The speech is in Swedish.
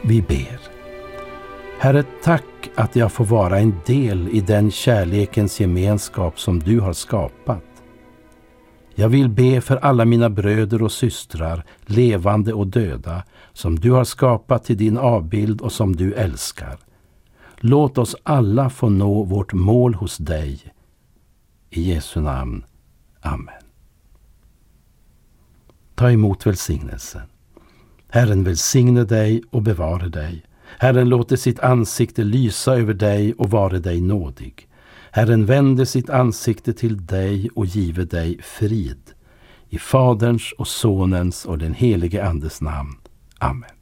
Vi ber. Herre, tack att jag får vara en del i den kärlekens gemenskap som du har skapat. Jag vill be för alla mina bröder och systrar, levande och döda, som du har skapat till din avbild och som du älskar. Låt oss alla få nå vårt mål hos dig. I Jesu namn. Amen. Ta emot välsignelsen. Herren välsigne dig och bevare dig. Herren låter sitt ansikte lysa över dig och vare dig nådig. Herren vänder sitt ansikte till dig och give dig frid. I Faderns och Sonens och den helige Andes namn. Amen.